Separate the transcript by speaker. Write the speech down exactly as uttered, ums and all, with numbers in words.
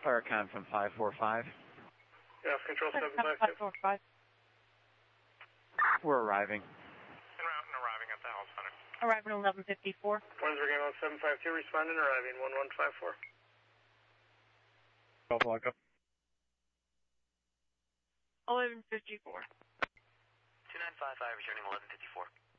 Speaker 1: Fire con from five four five.
Speaker 2: Yeah, control seven five two.
Speaker 3: five four five.
Speaker 1: We're arriving.
Speaker 4: En route and arriving at the health center.
Speaker 3: Arriving eleven fifty-four.
Speaker 2: One zero game on seven five two, responding, arriving one one five four.
Speaker 4: Golf lockup.
Speaker 3: eleven fifty-four.
Speaker 5: two nine five five, returning eleven fifty-four.